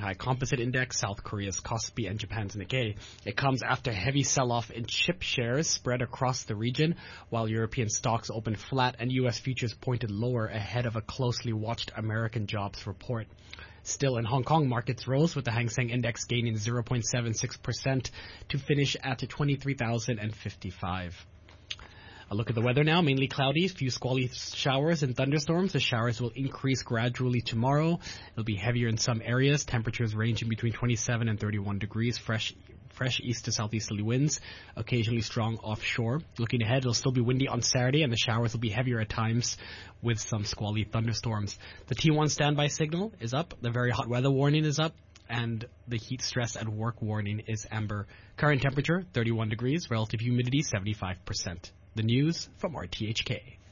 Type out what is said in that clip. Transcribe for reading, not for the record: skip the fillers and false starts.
Shanghai Composite Index, South Korea's Kospi, and Japan's Nikkei. It comes after heavy sell-off in chip shares spread across the region, while European stocks opened flat and U.S. futures pointed lower ahead of a closely watched American jobs report. Still in Hong Kong, markets rose with the Hang Seng Index gaining 0.76% to finish at 23,055. A look at the weather now, mainly cloudy, few squally showers and thunderstorms. The showers will increase gradually tomorrow. It'll be heavier in some areas, temperatures ranging between 27 and 31 degrees, fresh east to southeasterly winds, occasionally strong offshore. Looking ahead, it'll still be windy on Saturday, and the showers will be heavier at times with some squally thunderstorms. The T1 standby signal is up, the very hot weather warning is up, and the heat stress at work warning is amber. Current temperature, 31 degrees, relative humidity, 75%. The news from RTHK.